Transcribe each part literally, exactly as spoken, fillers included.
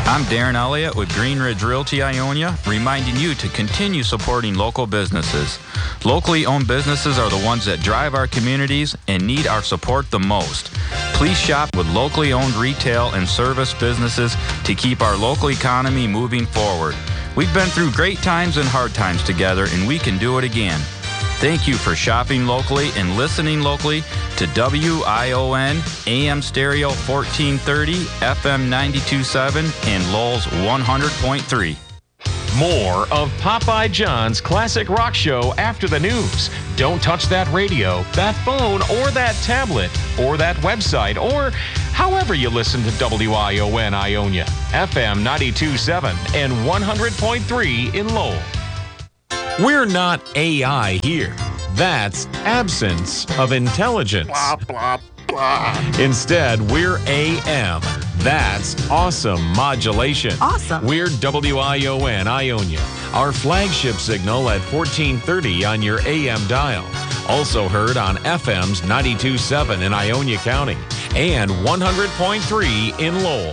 I'm Darren Elliott with Green Ridge Realty Ionia, reminding you to continue supporting local businesses. Locally owned businesses are the ones that drive our communities and need our support the most. Please shop with locally owned retail and service businesses to keep our local economy moving forward. We've been through great times and hard times together, and we can do it again. Thank you for shopping locally and listening locally to W I O N, A M Stereo fourteen thirty, F M ninety-two point seven, and Lowell's one hundred point three. More of Popeye John's Classic Rock Show after the news. Don't touch that radio, that phone, or that tablet, or that website, or however you listen to W I O N Ionia, F M ninety-two point seven and one hundred point three in Lowell. We're not A I here. That's absence of intelligence. Blah, blah, blah. Instead, we're A M. That's awesome modulation. Awesome. We're W I O N Ionia. Our flagship signal at fourteen thirty on your A M dial. Also heard on F M's ninety-two point seven in Ionia County and one hundred point three in Lowell.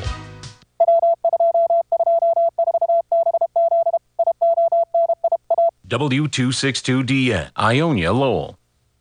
W two sixty-two D N, Ionia, Lowell.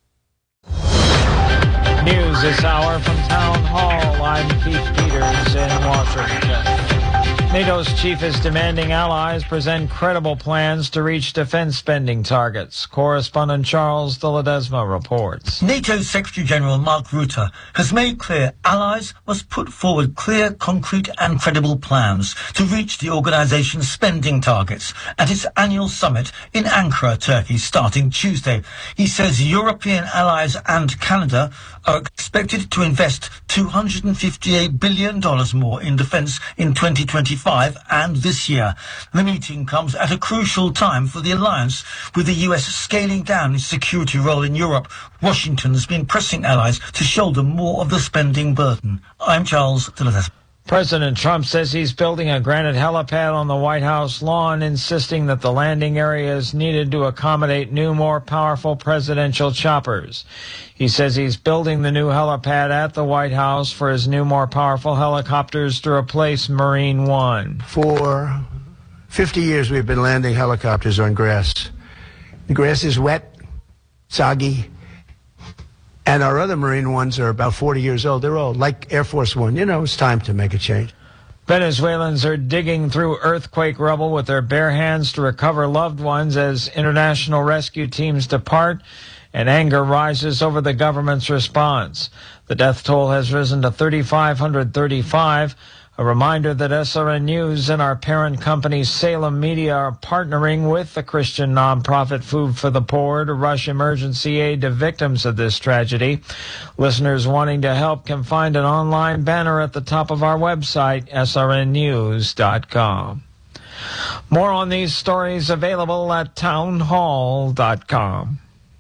News this hour from Town Hall. I'm Keith Peters in Washington. NATO's chief is demanding allies present credible plans to reach defense spending targets. Correspondent Charles de Ledesma reports. NATO Secretary General Mark Rutte has made clear allies must put forward clear, concrete and credible plans to reach the organization's spending targets at its annual summit in Ankara, Turkey, starting Tuesday. He says European allies and Canada are expected to invest two hundred fifty-eight billion dollars more in defense in twenty twenty-five and this year. The meeting comes at a crucial time for the alliance, with the U S scaling down its security role in Europe. Washington's been pressing allies to shoulder more of the spending burden. I'm Charles de Ledesma. President Trump says he's building a granite helipad on the White House lawn, insisting that the landing area is needed to accommodate new, more powerful presidential choppers. He says he's building the new helipad at the White House for his new, more powerful helicopters to replace Marine One. For fifty years, we've been landing helicopters on grass. The grass is wet, soggy, and our other Marine Ones are about forty years old. They're old, like Air Force One. You know, it's time to make a change. Venezuelans are digging through earthquake rubble with their bare hands to recover loved ones as international rescue teams depart, and anger rises over the government's response. The death toll has risen to three thousand five hundred thirty-five. A reminder that S R N News and our parent company Salem Media are partnering with the Christian nonprofit Food for the Poor to rush emergency aid to victims of this tragedy. Listeners wanting to help can find an online banner at the top of our website, S R N news dot com. More on these stories available at town hall dot com.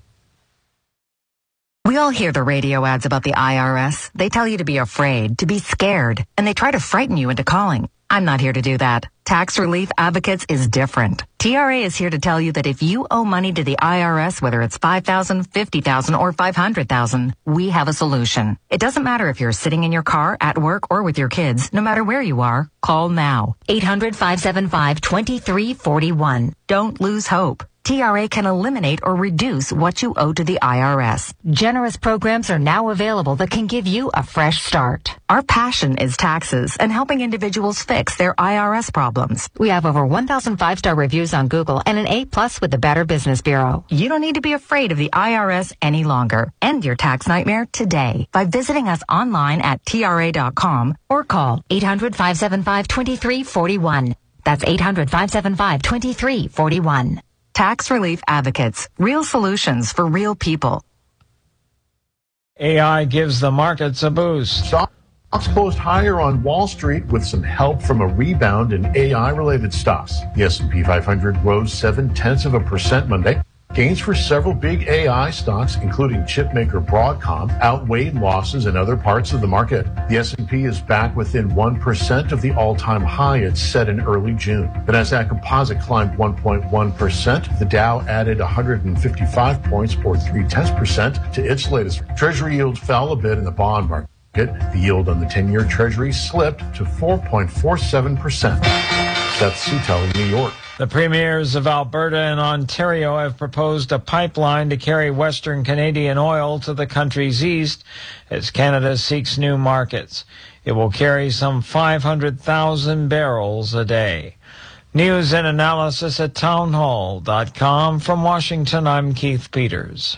We all hear the radio ads about the I R S. They tell you to be afraid, to be scared, and they try to frighten you into calling. I'm not here to do that. Tax Relief Advocates is different. T R A is here to tell you that if you owe money to the I R S, whether it's five thousand dollars, fifty thousand dollars, or five hundred thousand dollars, we have a solution. It doesn't matter if you're sitting in your car, at work, or with your kids. No matter where you are, call now. eight hundred, five seven five, two three four one. Don't lose hope. T R A can eliminate or reduce what you owe to the I R S. Generous programs are now available that can give you a fresh start. Our passion is taxes and helping individuals fix their I R S problems. We have over one thousand five-star reviews on Google and an A plus with the Better Business Bureau. You don't need to be afraid of the I R S any longer. End your tax nightmare today by visiting us online at T R A dot com or call eight hundred, five seven five, two three four one. That's eight hundred, five seven five, two three four one. Tax Relief Advocates. Real solutions for real people. A I gives the markets a boost. Stocks closed higher on Wall Street with some help from a rebound in A I-related stocks. The S and P five hundred rose seven-tenths of a percent Monday. Gains for several big A I stocks, including chipmaker Broadcom, outweighed losses in other parts of the market. The S and P is back within one percent of the all-time high it set in early June. The Nasdaq Composite climbed one point one percent. The Dow added one hundred fifty-five points, or three-tenths percent, to its latest. Treasury yields fell a bit in the bond market. The yield on the ten-year Treasury slipped to four point four seven percent. Seth Sutel in New York. The premiers of Alberta and Ontario have proposed a pipeline to carry Western Canadian oil to the country's east as Canada seeks new markets. It will carry some five hundred thousand barrels a day. News and analysis at townhall dot com. From Washington, I'm Keith Peters.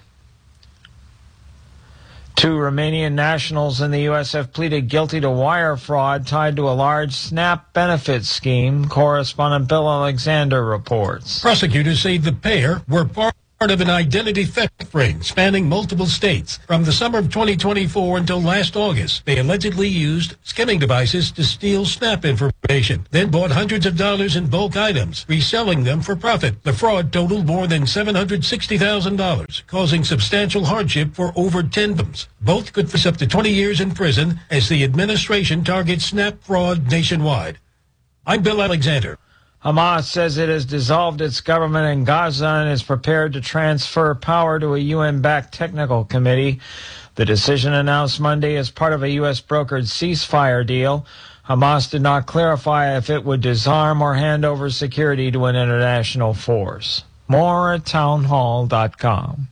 Two Romanian nationals in the U S have pleaded guilty to wire fraud tied to a large SNAP benefit scheme. Correspondent Bill Alexander reports. Prosecutors say the pair were part of an identity theft ring spanning multiple states. From the summer of twenty twenty-four until last August, they allegedly used skimming devices to steal SNAP information, then bought hundreds of dollars in bulk items, reselling them for profit. The fraud totaled more than seven hundred sixty thousand dollars, causing substantial hardship for over ten victims. Both could face up to twenty years in prison as the administration targets SNAP fraud nationwide. I'm Bill Alexander. Hamas says it has dissolved its government in Gaza and is prepared to transfer power to a U N-backed technical committee. The decision announced Monday as part of a U S brokered ceasefire deal. Hamas did not clarify if it would disarm or hand over security to an international force. More at townhall dot com.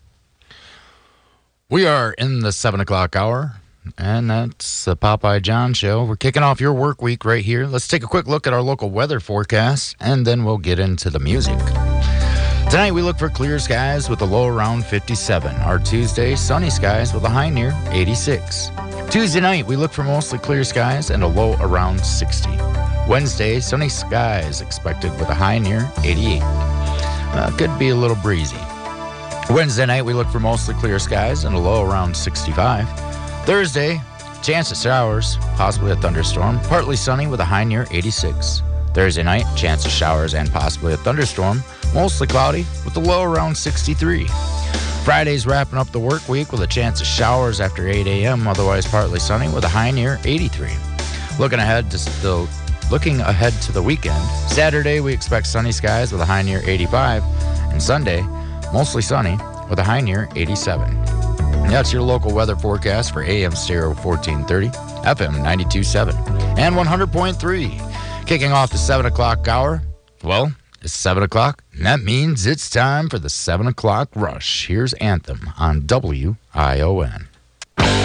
We are in the seven o'clock hour. And that's the Popeye John Show. We're kicking off your work week right here. Let's take a quick look at our local weather forecast, and then we'll get into the music. Tonight we look for clear skies with a low around fifty-seven. Our Tuesday, sunny skies with a high near eighty-six. Tuesday night we look for mostly clear skies and a low around sixty. Wednesday, sunny skies expected with a high near eighty-eight. Uh, could be a little breezy. Wednesday night we look for mostly clear skies and a low around sixty-five. Thursday, chance of showers, possibly a thunderstorm, partly sunny with a high near eighty-six. Thursday night, chance of showers and possibly a thunderstorm, mostly cloudy with a low around sixty-three. Friday's wrapping up the work week with a chance of showers after eight a.m., otherwise partly sunny with a high near eighty-three. Looking ahead to the looking ahead to the weekend, Saturday we expect sunny skies with a high near eighty-five, and Sunday, mostly sunny with a high near eighty-seven. That's your local weather forecast for A M Stereo fourteen thirty, F M ninety-two point seven, and one hundred point three. Kicking off the seven o'clock hour, well, it's seven o'clock, and that means it's time for the seven o'clock rush. Here's Anthem on W I O N.